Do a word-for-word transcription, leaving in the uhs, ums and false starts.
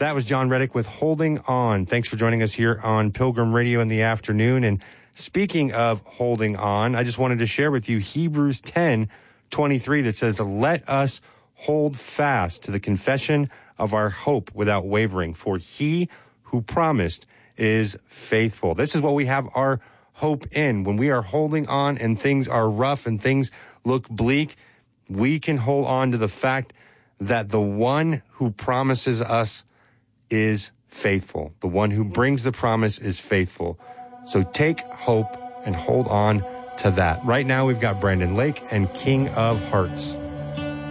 That was John Reddick with Holding On. Thanks for joining us here on Pilgrim Radio in the afternoon. And speaking of holding on, I just wanted to share with you Hebrews ten twenty-three that says, let us hold fast to the confession of our hope without wavering, for he who promised is faithful. This is what we have our hope in. When we are holding on and things are rough and things look bleak, we can hold on to the fact that the one who promises us is faithful. The one who brings the promise is faithful. So take hope and hold on to that. Right now, we've got Brandon Lake and King of Hearts.